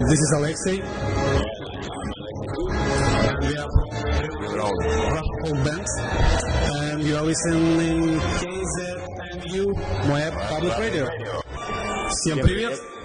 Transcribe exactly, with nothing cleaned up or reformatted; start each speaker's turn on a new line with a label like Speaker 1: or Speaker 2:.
Speaker 1: This is Alexei. We are Rock Band, and you are listening K Z M U Moab Public Radio. Всем привет!